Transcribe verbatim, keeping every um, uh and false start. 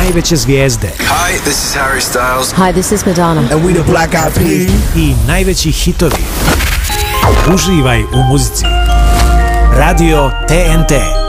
najveće zvijezde. Hi, this is Harry Styles. Hi, this is Madonna. And we the Black Eyed Peas. I najveći hitovi. Uživaj u muzici. Radio T N T.